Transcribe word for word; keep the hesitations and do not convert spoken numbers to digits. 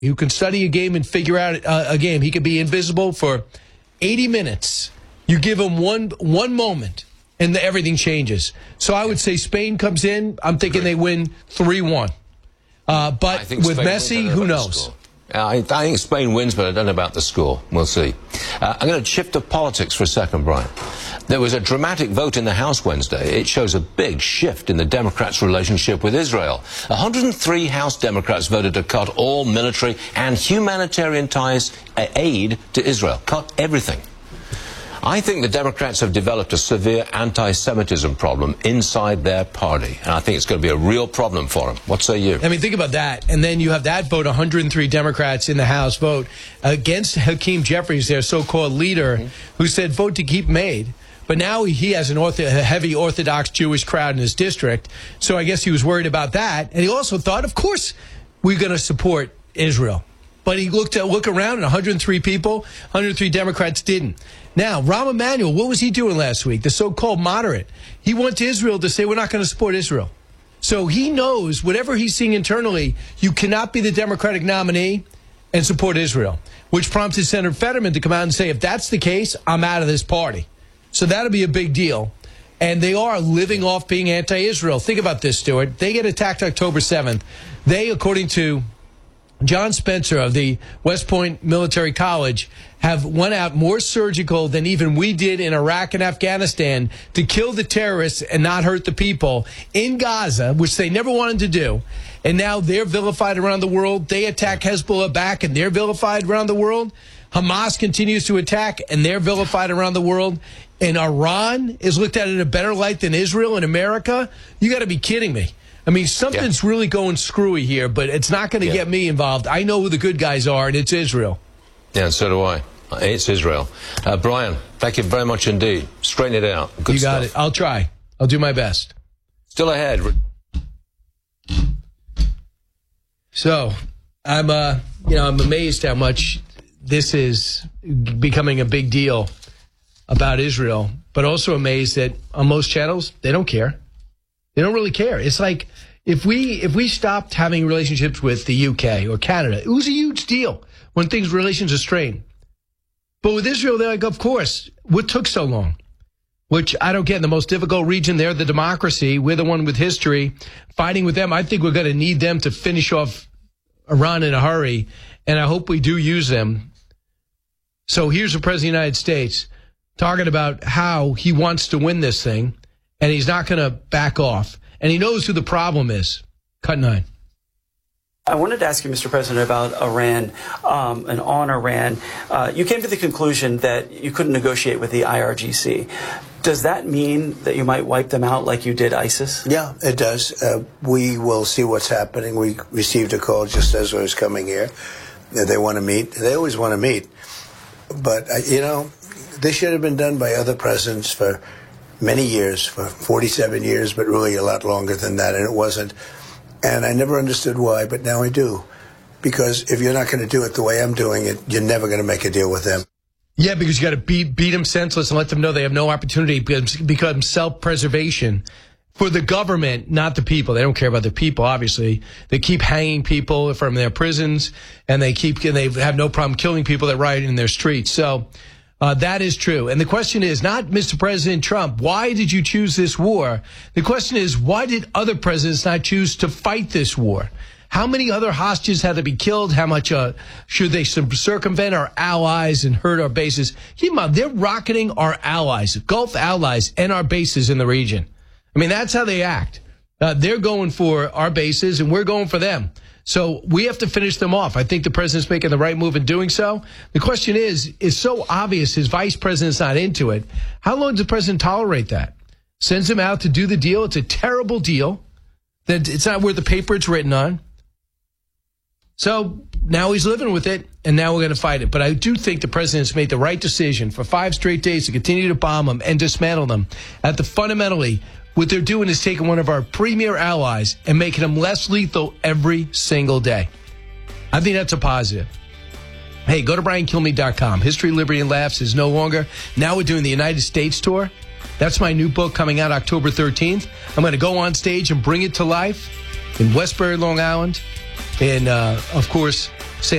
who can study a game and figure out uh, a game. He could be invisible for eighty minutes. You give him one one moment, and the, everything changes. So I would say Spain comes in. I'm thinking they win three one. Uh, but with Spain Messi, who knows? I, I think Spain wins, but I don't know about the score. We'll see. Uh, I'm going to shift to politics for a second, Brian. There was a dramatic vote in the House Wednesday. It shows a big shift in the Democrats' relationship with Israel. one hundred three House Democrats voted to cut all military and humanitarian ties, uh, aid to Israel. Cut everything. I think the Democrats have developed a severe anti-Semitism problem inside their party, and I think it's going to be a real problem for them. What say you? I mean, think about that. And then you have that vote, one hundred three Democrats in the House vote against Hakeem Jeffries, their so-called leader, mm-hmm. who said vote to keep Made. But now he has an ortho, a heavy Orthodox Jewish crowd in his district, so I guess he was worried about that. And he also thought, of course, we're going to support Israel. But he looked at look around, and one hundred three people, one hundred three Democrats didn't. Now, Rahm Emanuel, what was he doing last week? The so-called moderate. He went to Israel to say, we're not going to support Israel. So he knows whatever he's seeing internally, you cannot be the Democratic nominee and support Israel, which prompted Senator Fetterman to come out and say, if that's the case, I'm out of this party. So that'll be a big deal. And they are living off being anti-Israel. Think about this, Stuart. They get attacked October seventh. They, according to John Spencer of the West Point Military College, have went out more surgical than even we did in Iraq and Afghanistan to kill the terrorists and not hurt the people in Gaza, which they never wanted to do. And now they're vilified around the world. They attack Hezbollah back, and they're vilified around the world. Hamas continues to attack, and they're vilified around the world. And Iran is looked at in a better light than Israel and America. You got to be kidding me. I mean, something's yeah. really going screwy here, but it's not going to yeah. get me involved. I know who the good guys are, and it's Israel. Yeah, and so do I. It's Israel. Uh, Brian, thank you very much indeed. Straighten it out. Good you got stuff. it. I'll try. I'll do my best. Still ahead. So, I'm, uh, you know, I'm amazed how much this is becoming a big deal about Israel, but also amazed that on most channels, they don't care. They don't really care. It's like if we if we stopped having relationships with the U K or Canada, it was a huge deal when things relations are strained. But with Israel, they're like, of course, what took so long? Which I don't get. In the most difficult region, they're the democracy. We're the one with history. Fighting with them, I think we're going to need them to finish off Iran in a hurry, and I hope we do use them. So here's the President of the United States talking about how he wants to win this thing, and he's not going to back off. And he knows who the problem is. Cut nine. I wanted to ask you, Mister President, about Iran um, and on Iran. Uh, you came to the conclusion that you couldn't negotiate with the I R G C. Does that mean that you might wipe them out like you did ISIS? Yeah, it does. Uh, we will see what's happening. We received a call just as I was coming here. They want to meet. They always want to meet. But, uh, you know, this should have been done by other presidents for many years, for forty-seven years, but really a lot longer than that, and it wasn't. And I never understood why, but now I do. Because if you're not going to do it the way I'm doing it, you're never going to make a deal with them. Yeah, because you got to beat, beat them senseless and let them know they have no opportunity, because it becomes self-preservation for the government, not the people. They don't care about the people, obviously. They keep hanging people from their prisons, and they keep and they have no problem killing people that riot in their streets. So uh, that is true. And the question is not, Mister President Trump, why did you choose this war? The question is, why did other presidents not choose to fight this war? How many other hostages had to be killed? How much uh, should they circumvent our allies and hurt our bases? Keep in mind, they're rocketing our allies, Gulf allies, and our bases in the region. I mean, that's how they act. Uh, they're going for our bases, and we're going for them. So we have to finish them off. I think the president's making the right move in doing so. The question is, it's so obvious his vice president's not into it. How long does the president tolerate that? Sends him out to do the deal. It's a terrible deal. That it's not worth the paper it's written on. So now he's living with it, and now we're going to fight it. But I do think the president's made the right decision for five straight days to continue to bomb them and dismantle them. At the fundamentally, what they're doing is taking one of our premier allies and making them less lethal every single day. I think that's a positive. Hey, go to brian kilmeade dot com. History, Liberty, and Laughs is no longer. Now we're doing the United States tour. That's my new book coming out October thirteenth. I'm going to go on stage and bring it to life in Westbury, Long Island. And, uh, of course,